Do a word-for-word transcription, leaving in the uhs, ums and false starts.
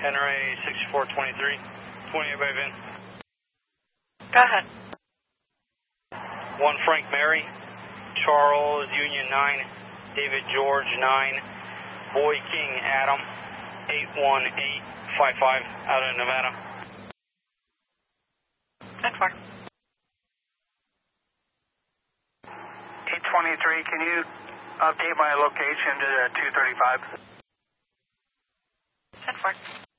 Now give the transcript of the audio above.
Henry sixty-four twenty-three, twenty-eight by Vin. Go ahead. one Frank Mary, Charles Union nine, David George nine, Boy King Adam eight one eight five five out of Nevada. ten four. eight twenty-three, can you update my location to two thirty-five? ten four.